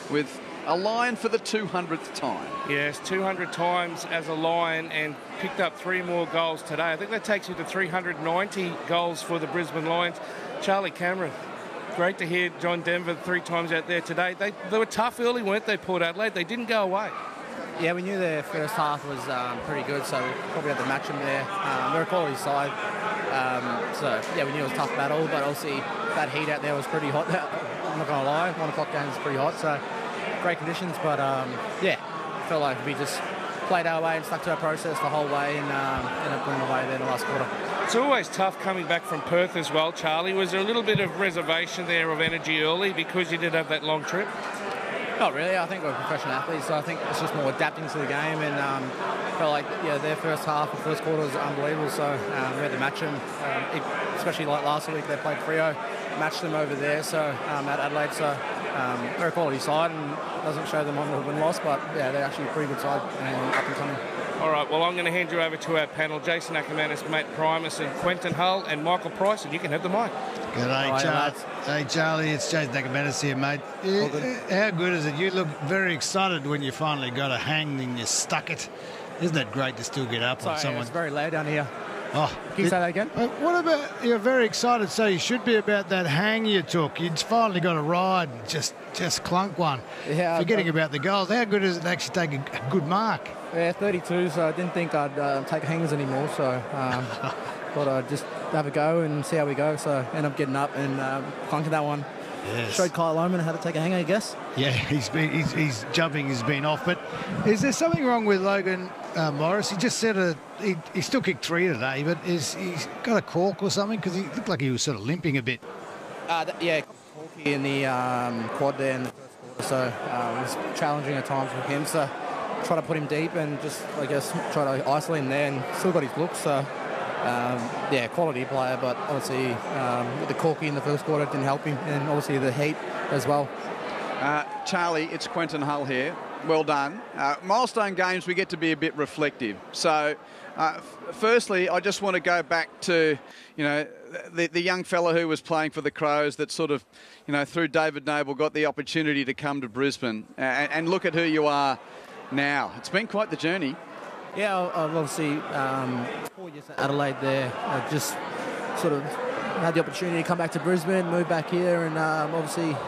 with a Lion for the 200th time. Yes, 200 times as a Lion and picked up 3 more goals today. I think that takes you to 390 goals for the Brisbane Lions. Charlie Cameron, great to hear John Denver 3 times out there today. They were tough early, weren't they, Port Adelaide? They didn't go away. Yeah, we knew their first half was pretty good, so we probably had to match them there. They're a quality side. So, yeah, we knew it was a tough battle, but obviously that heat out there was pretty hot. I'm not going to lie, 1 o'clock game is pretty hot, so great conditions. But, yeah, felt like we just played our way and stuck to our process the whole way and ended up winning away there in the last quarter. It's always tough coming back from Perth as well, Charlie. Was there a little bit of reservation there of energy early because you did have that long trip? Not really. I think we're professional athletes, so I think it's just more adapting to the game. And felt like their first half and first quarter was unbelievable. So we had to match them, especially like last week they played Freo, matched them over there. So at Adelaide, so they're a quality side and it doesn't show them on the win-loss, but yeah, they're actually a pretty good side and up and coming. All right, well, I'm going to hand you over to our panel, Jason Ackermanis, Matt Primus and Quentin Hull and Michael Price, and you can have the mic. G'day, Charlie. Hey, Charlie, it's Jason Ackermanis here, mate. How good is it? You look very excited when you finally got a hang and you stuck it. Isn't it great to still get up on someone? It's very loud down here. Oh, can you say that again? What about, you're very excited, so you should be about that hang you took. You'd finally got a ride and just clunk one. Yeah, forgetting about the goals. How good is it to actually take a good mark? Yeah, 32, so I didn't think I'd take hangers anymore, so thought I'd just have a go and see how we go. So I ended up getting up and clunking that one. Yes. Showed Kyle Lohman how to take a hanger, I guess. Yeah, he's jumping has been off. But is there something wrong with Logan Morris? He just said he still kicked 3 today, but he's got a cork or something because he looked like he was sort of limping a bit. Yeah, corky in the quad there in the first quarter, so it was challenging at times for him. So try to put him deep and just, I guess, try to isolate him there and still got his look. So, yeah, quality player, but obviously with the corky in the first quarter didn't help him, and obviously the heat as well. Charlie, it's Quentin Hull here. Well done. Milestone games, we get to be a bit reflective. So, firstly, I just want to go back to, the young fella who was playing for the Crows that sort of, through David Noble got the opportunity to come to Brisbane and look at who you are now. It's been quite the journey. Yeah, I've obviously 4 years at Adelaide there. I just sort of had the opportunity to come back to Brisbane, move back here, and obviously